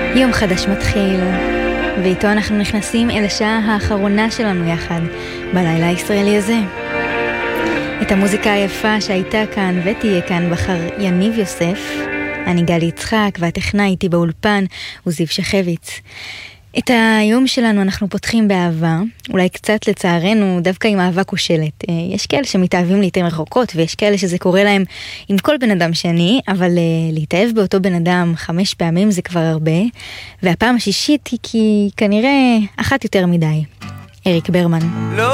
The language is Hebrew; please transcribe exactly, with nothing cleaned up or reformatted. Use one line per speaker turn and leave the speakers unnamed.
יום חדש מתחיל, ואיתו אנחנו נכנסים אל השעה האחרונה שלנו יחד, בלילה הישראלי הזה. את המוזיקה היפה שהייתה כאן ותהיה כאן בחר יניב יוסף, אני גלי יצחק, והטכנאי איתי באולפן הוא זיו שחביץ. את היום שלנו אנחנו פותחים באהבה, אולי קצת לצערנו דווקא עם אהבה כושלת. יש כאלה שמתאהבים לעתים רחוקות, ויש כאלה שזה קורה להם עם כל בן אדם שני, אבל להתאהב באותו בן אדם חמש פעמים זה כבר הרבה, והפעם השישית היא כי כנראה אחת יותר מדי. אריק ברמן.